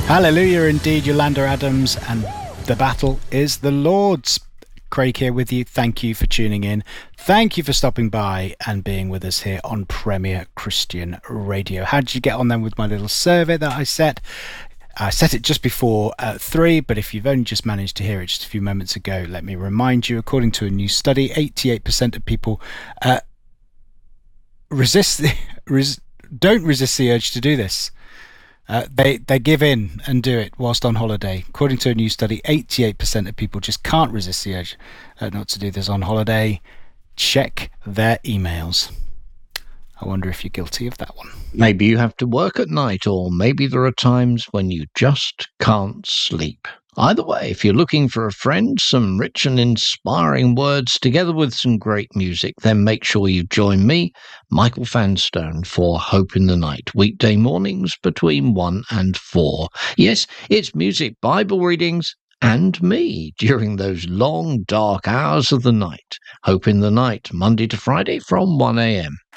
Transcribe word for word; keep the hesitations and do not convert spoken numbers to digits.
Hallelujah indeed, Yolanda Adams, and the battle is the Lord's. Craig here with you. Thank you for tuning in. Thank you for stopping by and being with us here on Premier Christian Radio. How did you get on then with my little survey that I set? I set it just before uh, three, but if you've only just managed to hear it just a few moments ago, let me remind you, according to a new study, eighty-eight percent of people uh, resist the, res, don't resist the urge to do this. Uh, they they give in and do it whilst on holiday. According to a new study, eighty-eight percent of people just can't resist the urge uh, not to do this on holiday. Check their emails. I wonder if you're guilty of that one. Maybe you have to work at night, or maybe there are times when you just can't sleep. Either way, if you're looking for a friend, some rich and inspiring words together with some great music, then make sure you join me, Michael Fanstone, for Hope in the Night, weekday mornings between one and four. Yes, it's music, Bible readings, and me during those long, dark hours of the night. Hope in the Night, Monday to Friday from one a.m.